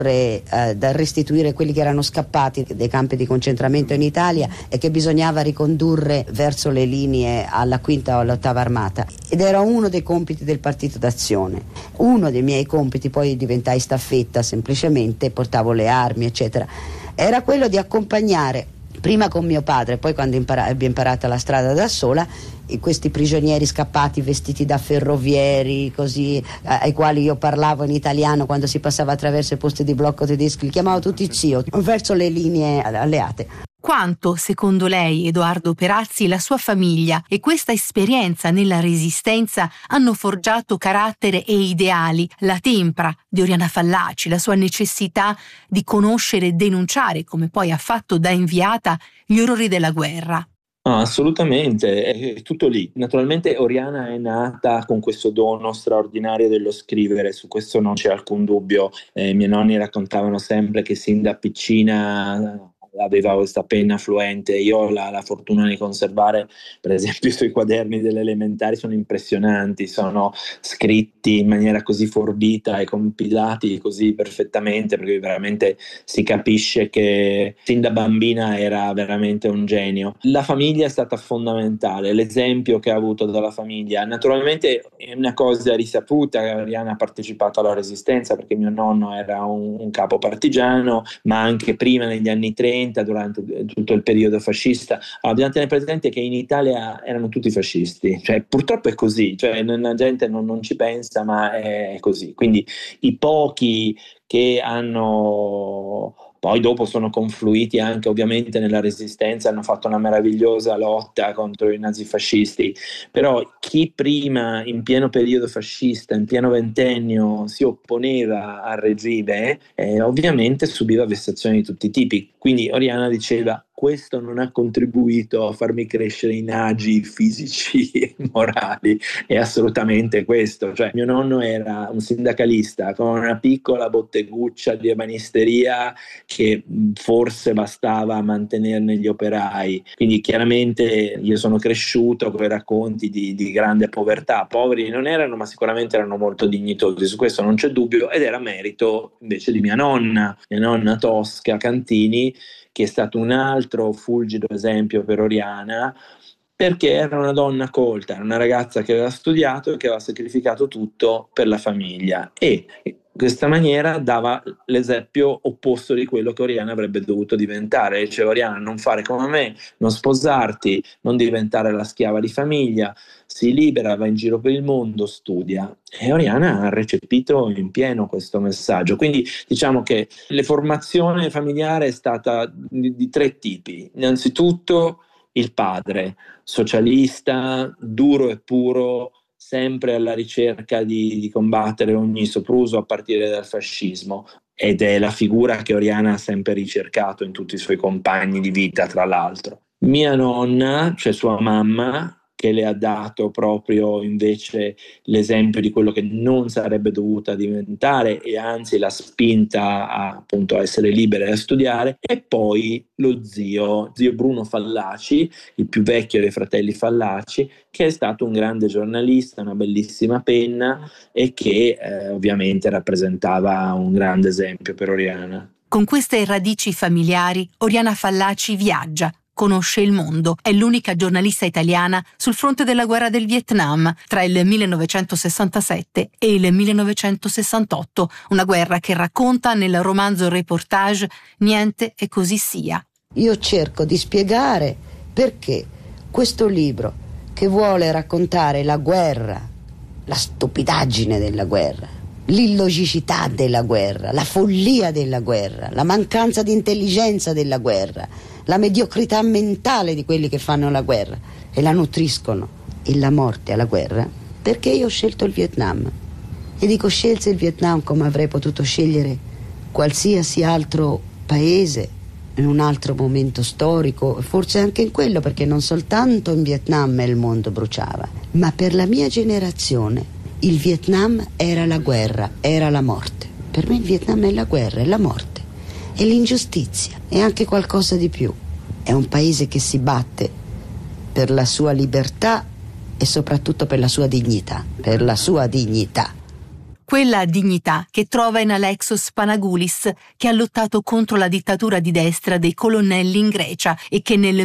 da restituire quelli che erano scappati dai campi di concentramento in Italia e che bisognava ricondurre verso le linee alla quinta o all'ottava armata, ed era uno dei compiti del Partito d'Azione. Uno dei miei compiti, poi diventai staffetta, semplicemente portavo le armi eccetera, era quello di accompagnare, prima con mio padre, poi quando ebbi imparato la strada da sola, questi prigionieri scappati vestiti da ferrovieri, così, ai quali io parlavo in italiano quando si passava attraverso i posti di blocco tedeschi, li chiamavo tutti zio, verso le linee alleate. Quanto, secondo lei, Edoardo Perazzi, la sua famiglia e questa esperienza nella Resistenza hanno forgiato carattere e ideali, la tempra di Oriana Fallaci, la sua necessità di conoscere e denunciare, come poi ha fatto da inviata, gli orrori della guerra? Assolutamente, è tutto lì. Naturalmente Oriana è nata con questo dono straordinario dello scrivere, su questo non c'è alcun dubbio. I miei nonni raccontavano sempre che sin da piccina aveva questa penna fluente. Io ho la fortuna di conservare, per esempio, i suoi quaderni delle elementari, sono impressionanti, sono scritti in maniera così forbita e compilati così perfettamente, perché veramente si capisce che sin da bambina era veramente un genio. La famiglia è stata fondamentale, l'esempio che ha avuto dalla famiglia. Naturalmente è una cosa risaputa, Oriana ha partecipato alla Resistenza perché mio nonno era un capo partigiano, ma anche prima, negli anni 30, durante tutto il periodo fascista. Allora, bisogna tenere presente che in Italia erano tutti fascisti, cioè purtroppo è così, cioè la gente non ci pensa, ma è così. Quindi i pochi che hanno poi dopo sono confluiti anche ovviamente nella Resistenza, hanno fatto una meravigliosa lotta contro i nazifascisti, però chi prima, in pieno periodo fascista, in pieno ventennio, si opponeva al regime, ovviamente subiva vessazioni di tutti i tipi. Quindi Oriana diceva: questo non ha contribuito a farmi crescere in agi fisici e morali. È assolutamente questo. Cioè, mio nonno era un sindacalista con una piccola botteguccia di ebanisteria che forse bastava a mantenerne gli operai. Quindi chiaramente io sono cresciuto con i racconti di grande povertà. Poveri non erano, ma sicuramente erano molto dignitosi, su questo non c'è dubbio, ed era merito invece di mia nonna Tosca Cantini, che è stato un altro fulgido esempio per Oriana, perché era una donna colta, era una ragazza che aveva studiato e che aveva sacrificato tutto per la famiglia, e in questa maniera dava l'esempio opposto di quello che Oriana avrebbe dovuto diventare. Diceva: Oriana, non fare come me, non sposarti, non diventare la schiava di famiglia, si libera, va in giro per il mondo, studia. E Oriana ha recepito in pieno questo messaggio. Quindi diciamo che la formazione familiare è stata di tre tipi. Innanzitutto il padre, socialista, duro e puro, sempre alla ricerca di combattere ogni sopruso a partire dal fascismo, ed è la figura che Oriana ha sempre ricercato in tutti i suoi compagni di vita, tra l'altro. Mia nonna, cioè sua mamma, che le ha dato proprio invece l'esempio di quello che non sarebbe dovuta diventare, e anzi l'ha spinta appunto a essere libera e a studiare. E poi lo zio Bruno Fallaci, il più vecchio dei fratelli Fallaci, che è stato un grande giornalista, una bellissima penna, e che ovviamente rappresentava un grande esempio per Oriana. Con queste radici familiari, Oriana Fallaci viaggia, conosce il mondo. È l'unica giornalista italiana sul fronte della guerra del Vietnam tra il 1967 e il 1968, una guerra che racconta nel romanzo reportage Niente e così sia. Io cerco di spiegare perché questo libro, che vuole raccontare la guerra, la stupidaggine della guerra, l'illogicità della guerra, la follia della guerra, la mancanza di intelligenza della guerra, la mediocrità mentale di quelli che fanno la guerra e la nutriscono, e la morte alla guerra, perché io ho scelto il Vietnam. E dico scelse il Vietnam come avrei potuto scegliere qualsiasi altro paese in un altro momento storico, forse anche in quello, perché non soltanto in Vietnam il mondo bruciava, ma per la mia generazione il Vietnam era la guerra, era la morte. Per me il Vietnam è la guerra, è la morte, è l'ingiustizia, è anche qualcosa di più. È un paese che si batte per la sua libertà e soprattutto per la sua dignità, per la sua dignità. Quella dignità che trova in Alexos Panagoulis, che ha lottato contro la dittatura di destra dei colonnelli in Grecia e che nel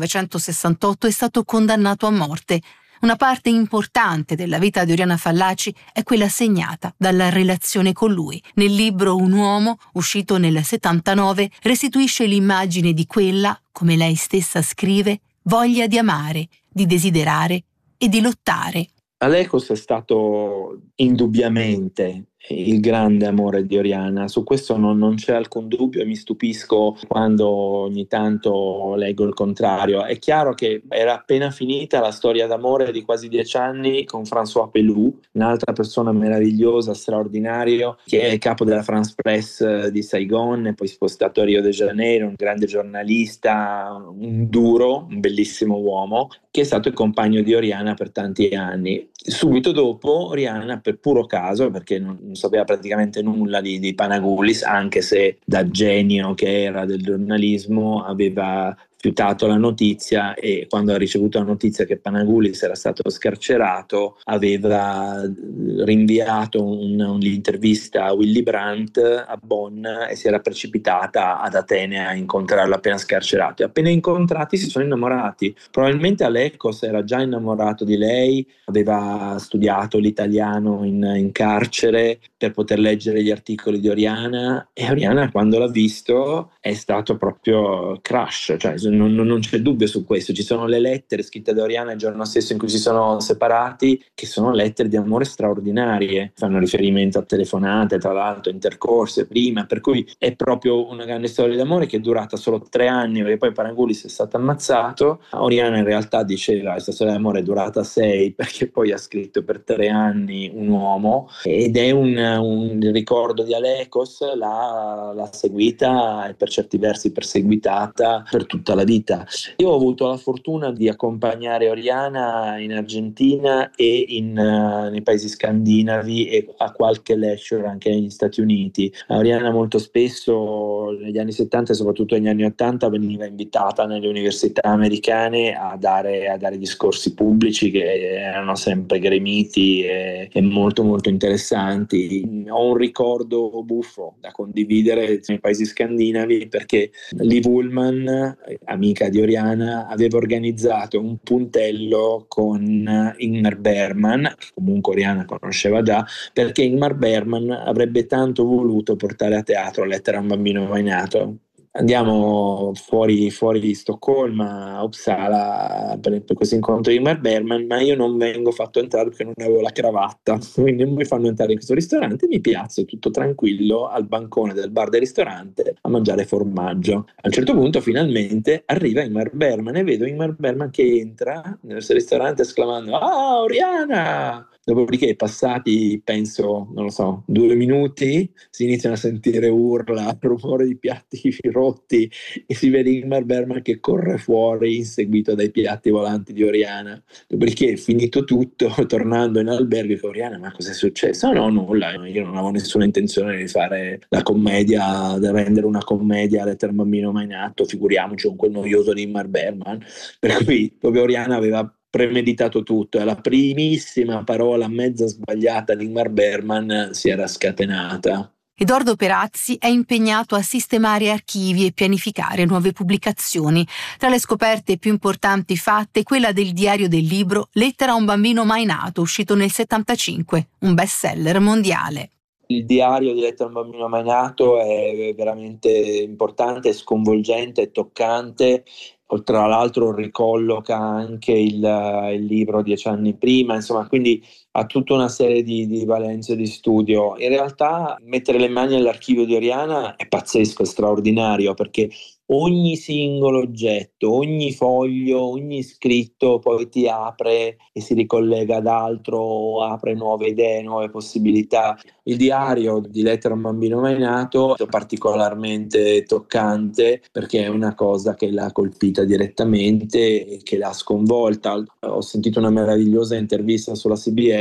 1968 è stato condannato a morte. Una parte importante della vita di Oriana Fallaci è quella segnata dalla relazione con lui. Nel libro Un uomo, uscito nel 79, restituisce l'immagine di quella, come lei stessa scrive, voglia di amare, di desiderare e di lottare. Alexos è stato indubbiamente il grande amore di Oriana, su questo non c'è alcun dubbio e mi stupisco quando ogni tanto leggo il contrario. È chiaro che era appena finita la storia d'amore di quasi 10 anni con François Pelou, un'altra persona meravigliosa, straordinario, che è il capo della France Press di Saigon e poi spostato a Rio de Janeiro, un grande giornalista, un duro, un bellissimo uomo, che è stato il compagno di Oriana per tanti anni. Subito dopo Oriana, per puro caso, perché non sapeva praticamente nulla di Panagoulis, anche se da genio che era del giornalismo aveva fiutato la notizia, e quando ha ricevuto la notizia che Panagoulis era stato scarcerato aveva rinviato l'intervista a Willy Brandt a Bonn e si era precipitata ad Atene a incontrarlo appena scarcerato, e appena incontrati si sono innamorati. Probabilmente Alexos era già innamorato di lei, aveva studiato l'italiano in carcere per poter leggere gli articoli di Oriana, e Oriana quando l'ha visto è stato proprio crush, cioè non c'è dubbio su questo. Ci sono le lettere scritte da Oriana il giorno stesso in cui si sono separati, che sono lettere di amore straordinarie, fanno riferimento a telefonate, tra l'altro intercorse prima, per cui è proprio una grande storia d'amore che è durata solo 3 anni, perché poi Panagoulis è stato ammazzato. Oriana in realtà diceva questa storia d'amore è durata 6, perché poi ha scritto per 3 anni Un uomo, ed è un ricordo di Alexos, l'ha seguita e per certi versi perseguitata per tutta la vita. Io ho avuto la fortuna di accompagnare Oriana in Argentina e nei paesi scandinavi e a qualche lecture anche negli Stati Uniti. Oriana molto spesso negli anni 70 e soprattutto negli anni 80 veniva invitata nelle università americane a dare discorsi pubblici che erano sempre gremiti e molto molto interessanti. Ho un ricordo buffo da condividere nei paesi scandinavi, perché Liv Ullmann, amica di Oriana, aveva organizzato un puntello con Ingmar Bergman, che comunque Oriana conosceva già, perché Ingmar Bergman avrebbe tanto voluto portare a teatro Lettera a un bambino mai nato. Andiamo fuori di Stoccolma, a Uppsala, per questo incontro di Ingmar Bergman, ma io non vengo fatto entrare perché non avevo la cravatta, quindi non mi fanno entrare in questo ristorante, mi piazzo tutto tranquillo al bancone del bar del ristorante a mangiare formaggio. A un certo punto finalmente arriva Ingmar Bergman e vedo Ingmar Bergman che entra nel ristorante esclamando «Ah, Oriana!». Dopodiché, passati, penso, non lo so, 2 minuti, si iniziano a sentire urla, rumore di piatti rotti, e si vede Ingmar Bergman che corre fuori inseguito dai piatti volanti di Oriana. Dopodiché, finito tutto, tornando in albergo, dico: Oriana, ma cosa è successo? No, nulla, io non avevo nessuna intenzione di fare la commedia, di rendere una commedia a Lettera a un bambino mai nato, figuriamoci con quel noioso di Ingmar Bergman. Per cui proprio Oriana aveva premeditato tutto, e la primissima parola mezza sbagliata di Ingmar Bergman si era scatenata. Edoardo Perazzi è impegnato a sistemare archivi e pianificare nuove pubblicazioni. Tra le scoperte più importanti fatte, quella del diario del libro Lettera a un bambino mai nato, uscito nel 75, un bestseller mondiale. Il diario di Lettera a un bambino mai nato è veramente importante, sconvolgente e toccante. Tra l'altro ricolloca anche il libro 10 anni prima, insomma, quindi ha tutta una serie di valenze di studio. In realtà mettere le mani all'archivio di Oriana è pazzesco, è straordinario, perché ogni singolo oggetto, ogni foglio, ogni scritto poi ti apre e si ricollega ad altro, apre nuove idee, nuove possibilità. Il diario di Lettera a un bambino mai nato è particolarmente toccante, perché è una cosa che l'ha colpita direttamente e che l'ha sconvolta. Ho sentito una meravigliosa intervista sulla CBS.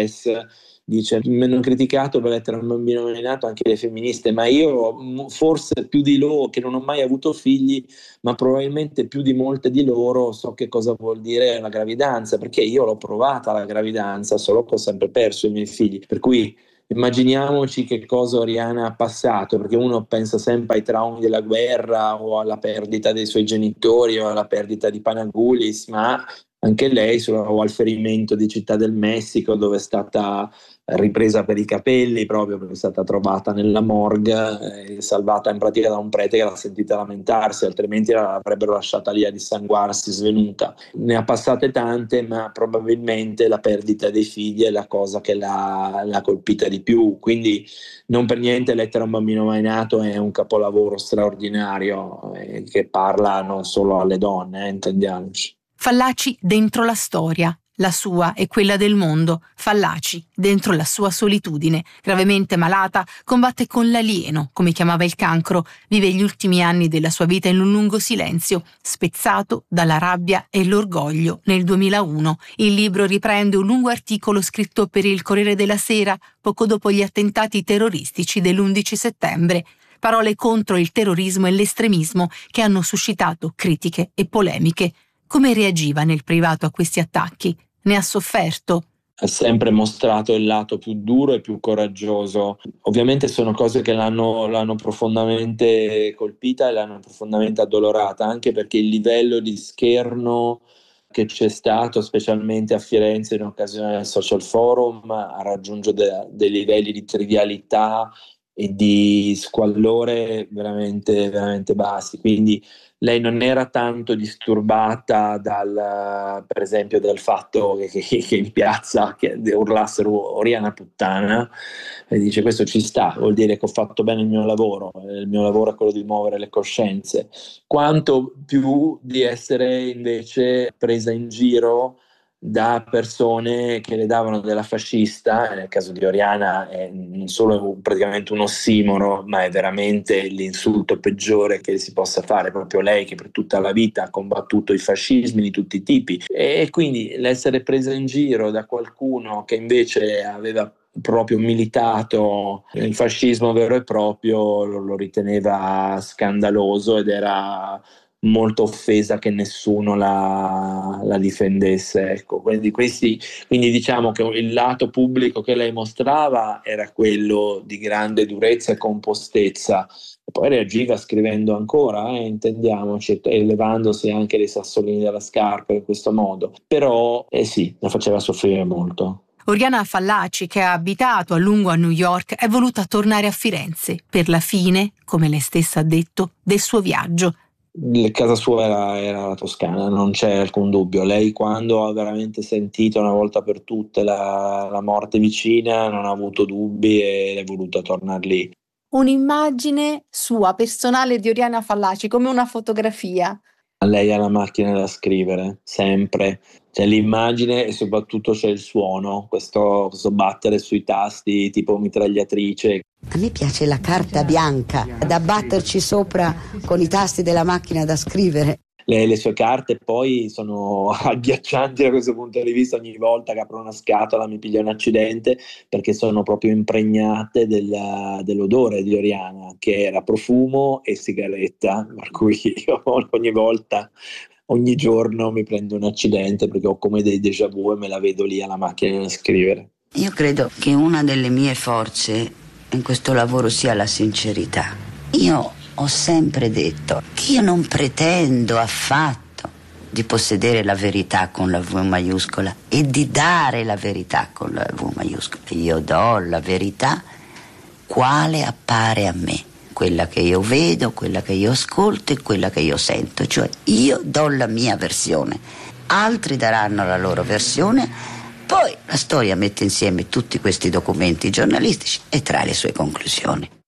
Dice: mi hanno criticato per Lettera a un bambino mai nato anche le femministe, ma io forse più di loro, che non ho mai avuto figli, ma probabilmente più di molte di loro so che cosa vuol dire la gravidanza, perché io l'ho provata la gravidanza, solo che ho sempre perso i miei figli, per cui immaginiamoci che cosa Oriana ha passato, perché uno pensa sempre ai traumi della guerra o alla perdita dei suoi genitori o alla perdita di Panagoulis, ma anche lei o al ferimento di Città del Messico, dove è stata ripresa per i capelli proprio perché è stata trovata nella morgue, salvata in pratica da un prete che l'ha sentita lamentarsi, altrimenti l'avrebbero lasciata lì a dissanguarsi svenuta. Ne ha passate tante, ma probabilmente la perdita dei figli è la cosa che l'ha colpita di più, quindi non per niente Lettera a un bambino mai nato è un capolavoro straordinario che parla non solo alle donne, intendiamoci. Fallaci dentro la storia, la sua e quella del mondo. Fallaci dentro la sua solitudine. Gravemente malata, combatte con l'alieno, come chiamava il cancro. Vive gli ultimi anni della sua vita in un lungo silenzio, spezzato dalla rabbia e l'orgoglio nel 2001. Il libro riprende un lungo articolo scritto per il Corriere della Sera poco dopo gli attentati terroristici dell'11 settembre. Parole contro il terrorismo e l'estremismo che hanno suscitato critiche e polemiche. Come reagiva nel privato a questi attacchi? Ne ha sofferto? Ha sempre mostrato il lato più duro e più coraggioso. Ovviamente sono cose che l'hanno profondamente colpita e l'hanno profondamente addolorata, anche perché il livello di scherno che c'è stato, specialmente a Firenze in occasione del Social Forum, ha raggiunto dei livelli di trivialità e di squallore veramente, veramente bassi. Quindi lei non era tanto disturbata per esempio dal fatto che in piazza che urlassero Oriana puttana, e dice questo ci sta, vuol dire che ho fatto bene il mio lavoro è quello di muovere le coscienze, quanto più di essere invece presa in giro da persone che le davano della fascista. Nel caso di Oriana è non solo praticamente un ossimoro, ma è veramente l'insulto peggiore che si possa fare, proprio lei che per tutta la vita ha combattuto i fascismi di tutti i tipi, e quindi l'essere presa in giro da qualcuno che invece aveva proprio militato il fascismo vero e proprio lo riteneva scandaloso ed era molto offesa che nessuno la difendesse, ecco. Quindi diciamo che il lato pubblico che lei mostrava era quello di grande durezza e compostezza, e poi reagiva scrivendo ancora, intendiamoci, levandosi anche dei sassolini dalla scarpa in questo modo, però sì, la faceva soffrire molto. Oriana Fallaci, che ha abitato a lungo a New York, è voluta tornare a Firenze per la fine, come lei stessa ha detto, del suo viaggio. Casa sua era la Toscana, non c'è alcun dubbio. Lei, quando ha veramente sentito una volta per tutte la morte vicina, non ha avuto dubbi ed è voluta tornare lì. Un'immagine sua, personale, di Oriana Fallaci, come una fotografia. Lei ha la macchina da scrivere, sempre. C'è l'immagine e soprattutto c'è il suono, questo battere sui tasti tipo mitragliatrice. A me piace la carta bianca, da batterci sopra con i tasti della macchina da scrivere. Le sue carte poi sono agghiaccianti da questo punto di vista. Ogni volta che apro una scatola mi piglia un accidente, perché sono proprio impregnate dell'odore di Oriana, che era profumo e sigaretta, per cui io ogni giorno mi prendo un accidente perché ho come dei déjà vu e me la vedo lì alla macchina da scrivere. Io credo che una delle mie forze in questo lavoro sia la sincerità. Io ho sempre detto che io non pretendo affatto di possedere la verità con la V maiuscola e di dare la verità con la V maiuscola. Io do la verità quale appare a me, quella che io vedo, quella che io ascolto e quella che io sento, cioè io do la mia versione, altri daranno la loro versione, poi la storia mette insieme tutti questi documenti giornalistici e trae le sue conclusioni.